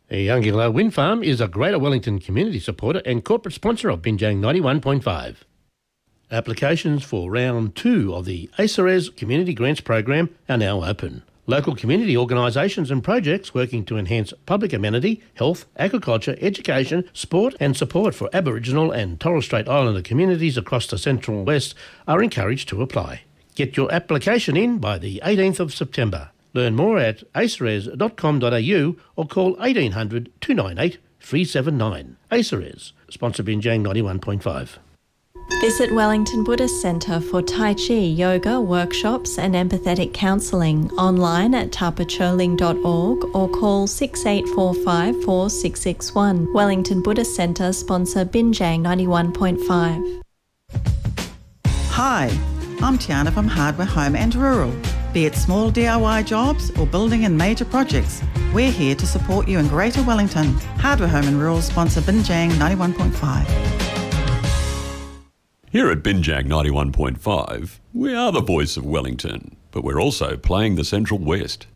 The Youngilla Wind Farm is a Greater Wellington community supporter and corporate sponsor of Binjang 91.5. Applications for round 2 of the ACERES Community Grants Program are now open. Local community organisations and projects working to enhance public amenity, health, agriculture, education, sport and support for Aboriginal and Torres Strait Islander communities across the Central West are encouraged to apply. Get your application in by the 18th of September. Learn more at aceres.com.au or call 1800 298 379. ACERES, sponsor Binjang 91.5. Visit Wellington Buddhist Centre for Tai Chi, yoga, workshops and empathetic counselling online at tapacholing.org or call 6845 4661. Wellington Buddhist Centre sponsor Binjang 91.5. Hi, I'm Tiana from Hardware Home and Rural. Be it small DIY jobs or building and major projects, we're here to support you in Greater Wellington. Hardware Home and Rural sponsor Binjang 91.5. Here at Binjang 91.5, we are the voice of Wellington, but we're also playing the Central West.